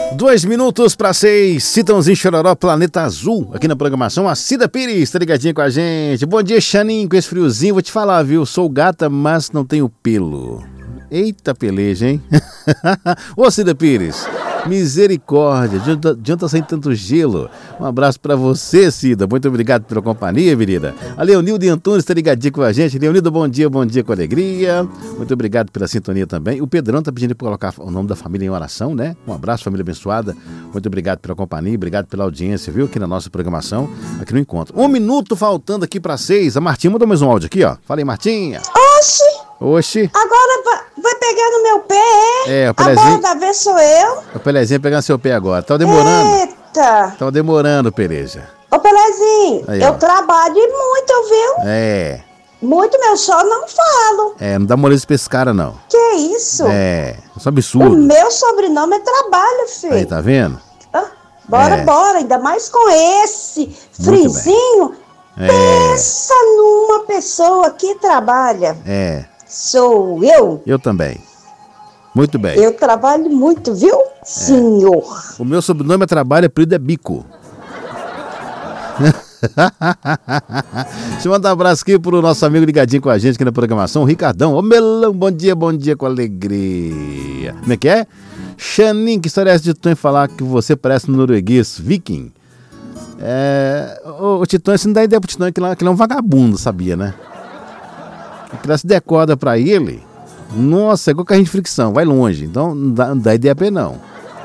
2 minutos para 6, Citãozinho Chororó, Planeta Azul, aqui na programação. A Cida Pires tá ligadinha com a gente. Bom dia, Xaninho, com esse friozinho. Vou te falar, viu? Sou gata, mas não tenho pelo. Eita peleja, hein? Ô, Cida Pires, misericórdia, adianta sem tanto gelo. Um abraço pra você, Cida. Muito obrigado pela companhia, querida. A Leonildo Antunes tá ligadinha com a gente. Leonildo, bom dia com alegria. Muito obrigado pela sintonia também. O Pedrão tá pedindo pra colocar o nome da família em oração, né? Um abraço, família abençoada. Muito obrigado pela companhia, obrigado pela audiência, viu? Aqui na nossa programação, aqui no Encontro. 1 minuto faltando aqui pra 6. A Martinha mandou mais um áudio aqui, ó. Fala aí, Martinha. Oxi. Agora vai pegar no meu pé, é? É, o Pelezinho. A bola da vez sou eu. O Pelezinho pegando seu pé agora. Tava demorando. Eita. Tava demorando, Peleja. Ô, Pelezinho, Aí, eu ó. trabalho muito, viu? É. Muito, meu só não falo. É, não dá moleza pra esse cara, não. Que isso? É, isso é um O absurdo. meu sobrenome é trabalho, filho. Aí, tá vendo? Bora, ainda mais com esse Muito frizinho. É. Pensa numa pessoa que trabalha. É, Sou eu. eu também. Muito bem. Eu trabalho muito, viu, senhor? O meu sobrenome é trabalho, apelido é Bico. Deixa eu mandar um abraço aqui pro nosso amigo ligadinho com a gente aqui na programação, o Ricardão. Ô, Melão, bom dia com alegria. Como é que é? Xanin, que história é essa de Titã falar que você parece um norueguês viking? O Titã, você não dá ideia pro Titã que ele é um vagabundo, sabia, né? Que ela se decoda pra ele, nossa, é igual carrinho de fricção, vai longe. Então não dá ideia pra ele, não.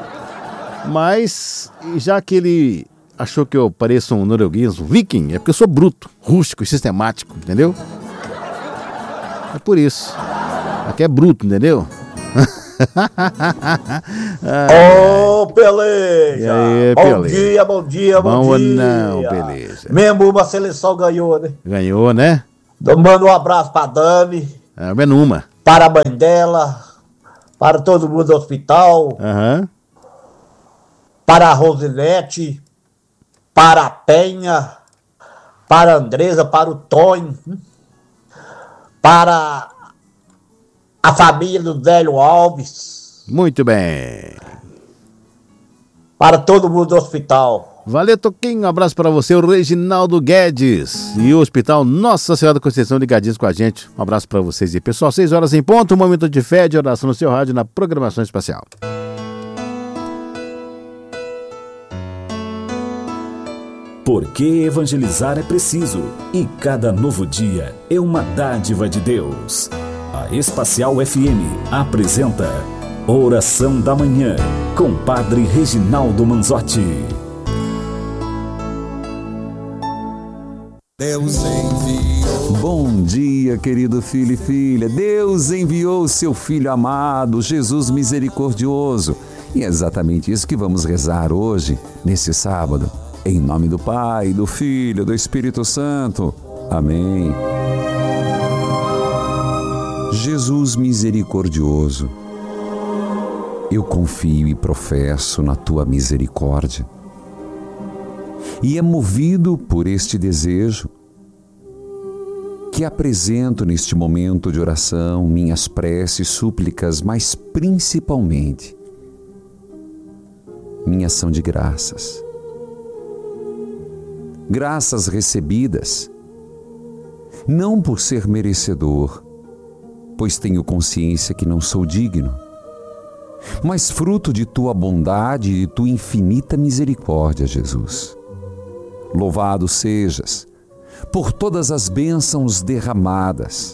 Mas, já que ele achou que eu pareço um norueguês, um viking, é porque eu sou bruto, rústico e sistemático, entendeu? É por isso. Aqui é bruto, entendeu? Ô, Peleja! E aí, bom Peleja? bom dia. Bom ou não, Peleja? Mesmo uma seleção ganhou, né? Ganhou, né? Manda um abraço pra Dani, É numa. para a mãe dela, para todo mundo do hospital, Aham. para a Rosinete, para a Penha, para a Andresa, para o Tonho, para a família do Velho Alves, Muito bem. para todo mundo do hospital. Valeu, Toquinho. Um abraço para você, o Reginaldo Guedes. E o Hospital Nossa Senhora da Conceição ligadinhos com a gente. Um abraço para vocês. E pessoal, 6 horas em ponto, um momento de fé, de oração no seu rádio, na programação espacial. Porque evangelizar é preciso e cada novo dia é uma dádiva de Deus. A Espacial FM apresenta Oração da Manhã com Padre Reginaldo Manzotti. Deus enviou. Bom dia, querido filho e filha. Deus enviou o seu Filho amado, Jesus misericordioso. E é exatamente isso que vamos rezar hoje, nesse sábado. Em nome do Pai, do Filho, do Espírito Santo. Amém. Jesus misericordioso, eu confio e professo na tua misericórdia. E é movido por este desejo que apresento neste momento de oração minhas preces, súplicas, mas principalmente minha ação de graças. Graças recebidas, não por ser merecedor, pois tenho consciência que não sou digno, mas fruto de tua bondade e de tua infinita misericórdia, Jesus. Louvado sejas por todas as bênçãos derramadas.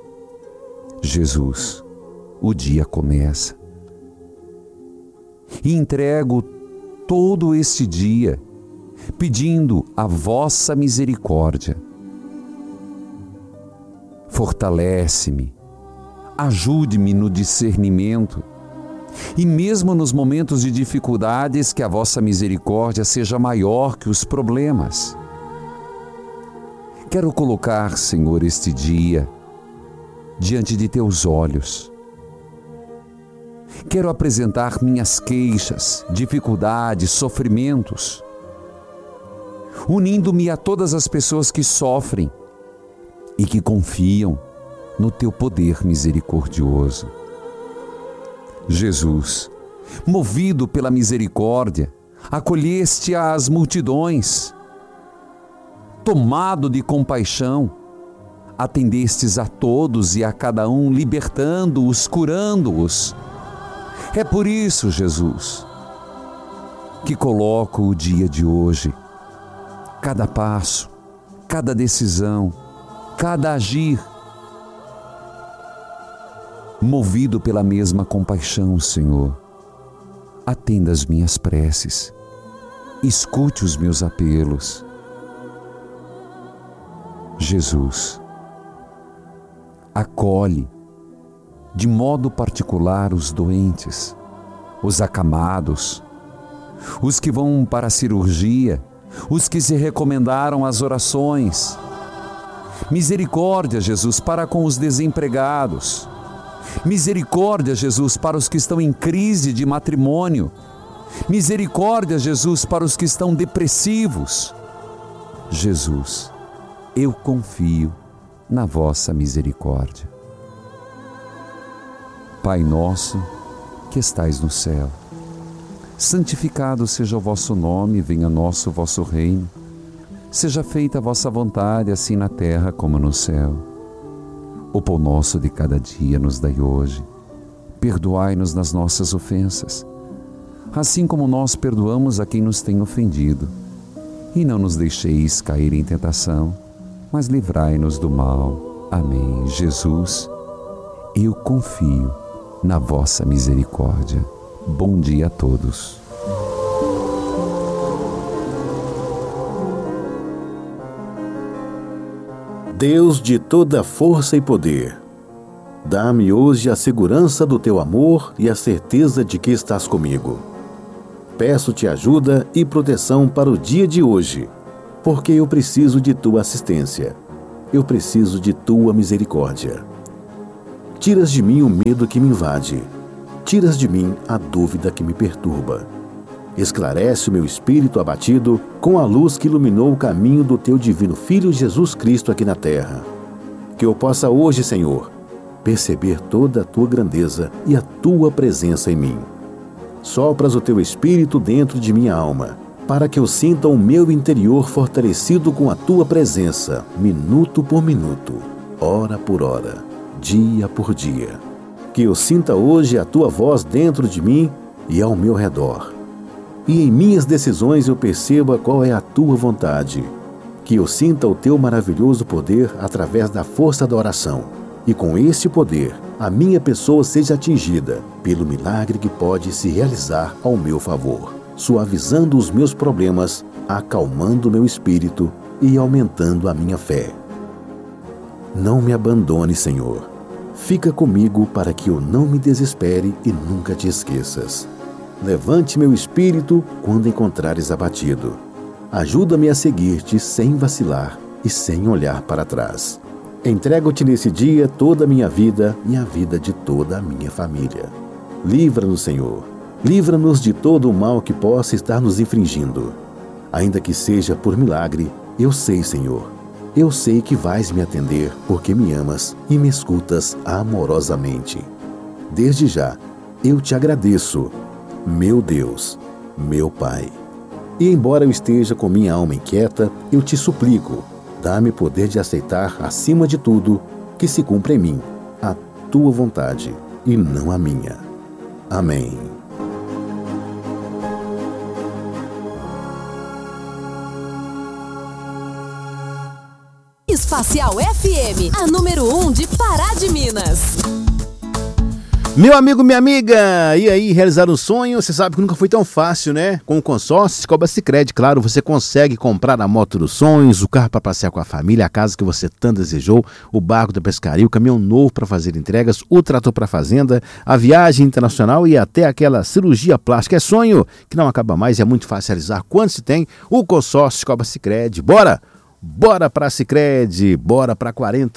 Jesus, o dia começa. E entrego todo este dia pedindo a vossa misericórdia. Fortalece-me, ajude-me no discernimento e mesmo nos momentos de dificuldades que a vossa misericórdia seja maior que os problemas. Quero colocar, Senhor, este dia diante de teus olhos. Quero apresentar minhas queixas, dificuldades, sofrimentos, unindo-me a todas as pessoas que sofrem e que confiam no teu poder misericordioso. Jesus, Movido pela misericórdia, acolheste as multidões. Tomado de compaixão, atendestes a todos e a cada um, libertando-os, curando-os. É por isso, Jesus, que coloco o dia de hoje, cada passo, cada decisão, cada agir, movido pela mesma compaixão, Senhor. Atenda as minhas preces, escute os meus apelos. Jesus, acolhe de modo particular os doentes, os acamados, os que vão para a cirurgia, os que se recomendaram às orações. Misericórdia, Jesus, para com os desempregados. Misericórdia, Jesus, para os que estão em crise de matrimônio. Misericórdia, Jesus, para os que estão depressivos. Jesus, eu confio na vossa misericórdia. Pai nosso, que estais no céu, santificado seja o vosso nome, venha a nós o vosso reino. Seja feita a vossa vontade, assim na terra como no céu. O pão nosso de cada dia nos dai hoje. Perdoai-nos nas nossas ofensas, assim como nós perdoamos a quem nos tem ofendido. E não nos deixeis cair em tentação, mas livrai-nos do mal. Amém. Jesus, eu confio na vossa misericórdia. Bom dia a todos. Deus de toda força e poder, dá-me hoje a segurança do teu amor e a certeza de que estás comigo. Peço-te ajuda e proteção para o dia de hoje, porque eu preciso de tua assistência. Eu preciso de tua misericórdia. Tiras de mim o medo que me invade. Tiras de mim a dúvida que me perturba. Esclarece o meu espírito abatido com a luz que iluminou o caminho do teu divino Filho Jesus Cristo aqui na terra. Que eu possa hoje, Senhor, perceber toda a tua grandeza e a tua presença em mim. Sopras o teu espírito dentro de minha alma, para que eu sinta o meu interior fortalecido com a tua presença, minuto por minuto, hora por hora, dia por dia. Que eu sinta hoje a tua voz dentro de mim e ao meu redor. E em minhas decisões eu perceba qual é a tua vontade. Que eu sinta o teu maravilhoso poder através da força da oração. E com esse poder, a minha pessoa seja atingida pelo milagre que pode se realizar ao meu favor, suavizando os meus problemas, acalmando o meu espírito e aumentando a minha fé. Não me abandone, Senhor. Fica comigo para que eu não me desespere e nunca te esqueças. Levante meu espírito quando encontrares abatido. Ajuda-me a seguir-te sem vacilar e sem olhar para trás. Entrego-te nesse dia toda a minha vida e a vida de toda a minha família. Livra-nos, Senhor. Livra-nos de todo o mal que possa estar nos infringindo. Ainda que seja por milagre, eu sei, Senhor. Eu sei que vais me atender porque me amas e me escutas amorosamente. Desde já, eu te agradeço, meu Deus, meu Pai. E embora eu esteja com minha alma inquieta, eu te suplico, dá-me poder de aceitar, acima de tudo, que se cumpra em mim a tua vontade e não a minha. Amém. Espacial FM, a número 1 de Pará de Minas. Meu amigo, minha amiga, e aí, realizar um sonho? Você sabe que nunca foi tão fácil, né? Com o consórcio Cicobi Sicredi, claro, você consegue comprar a moto dos sonhos, o carro para passear com a família, a casa que você tanto desejou, o barco da pescaria, o caminhão novo para fazer entregas, o trator para fazenda, a viagem internacional e até aquela cirurgia plástica. É sonho que não acaba mais e é muito fácil realizar quando se tem o consórcio Cicobi Sicredi. Bora! Bora pra Sicredi, bora pra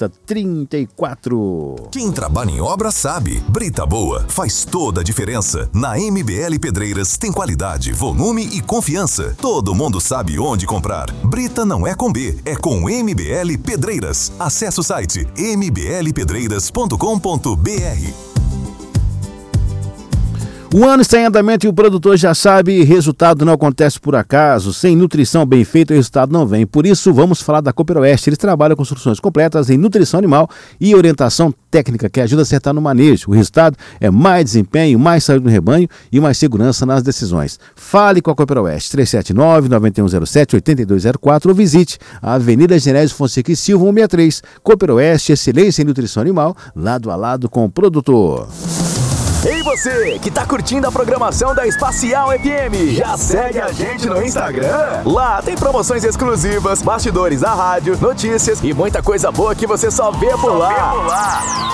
4034. Quem trabalha em obra sabe, brita boa faz toda a diferença. Na MBL Pedreiras tem qualidade, volume e confiança. Todo mundo sabe onde comprar. Brita não é com B, é com MBL Pedreiras. Acesse o site mblpedreiras.com.br. O ano está em andamento e o produtor já sabe, resultado não acontece por acaso. Sem nutrição bem feita, o resultado não vem. Por isso, vamos falar da Cooper Oeste. Eles trabalham com soluções completas em nutrição animal e orientação técnica que ajuda a acertar no manejo. O resultado é mais desempenho, mais saúde no rebanho e mais segurança nas decisões. Fale com a Cooper Oeste, 379-9107-8204 ou visite a Avenida Genésio Fonseca e Silva, 163. Cooper Oeste, excelência em nutrição animal, lado a lado com o produtor. Ei você, que tá curtindo a programação da Espacial FM, já segue a gente no Instagram? Lá tem promoções exclusivas, bastidores da rádio, notícias e muita coisa boa que você só vê por lá.